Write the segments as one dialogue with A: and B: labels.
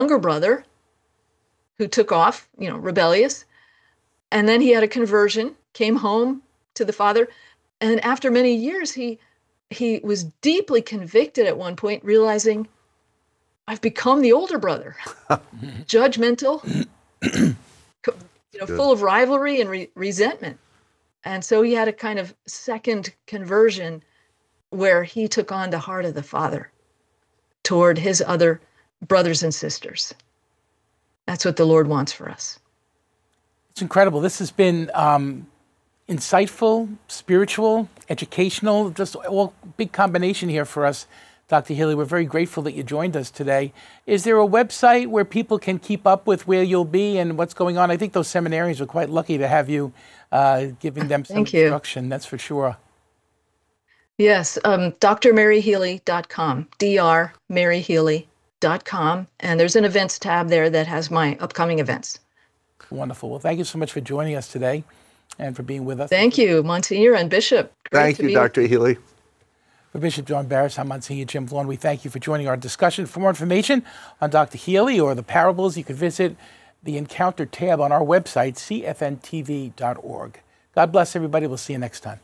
A: younger brother who took off, rebellious. And then he had a conversion, came home to the father. And after many years, he was deeply convicted at one point, realizing I've become the older brother, judgmental, full of rivalry and resentment. And so he had a kind of second conversion where he took on the heart of the father toward his other brothers and sisters. That's what the Lord wants for us.
B: It's incredible. This has been insightful, spiritual, educational, just all big combination here for us, Dr. Healy. We're very grateful that you joined us today. Is there a website where people can keep up with where you'll be and what's going on? I think those seminarians were quite lucky to have you giving them some instruction, that's for sure.
A: Yes, drmaryhealy.com, drmaryhealy.com. And there's an events tab there that has my upcoming events.
B: Wonderful. Well, thank you so much for joining us today and for being with us.
A: Thank you, Monsignor and Bishop.
C: Thank you, Dr. Healy.
B: For Bishop John Barris, I'm Monsignor Jim Vaughn. We thank you for joining our discussion. For more information on Dr. Healy or the parables, you can visit the Encounter tab on our website, cfntv.org. God bless everybody. We'll see you next time.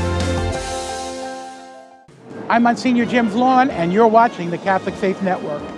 B: I'm Monsignor Jim Vaughn, and you're watching the Catholic Faith Network.